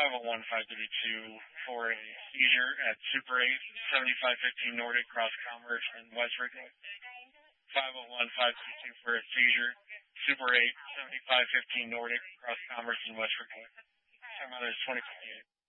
501-532 for a seizure at Super 8, 7515 Nordic Cross Commerce in West Ridgeway. 501-532 for a seizure, Super 8, 7515 Nordic Cross Commerce in West Ridgeway. Time out is 2028.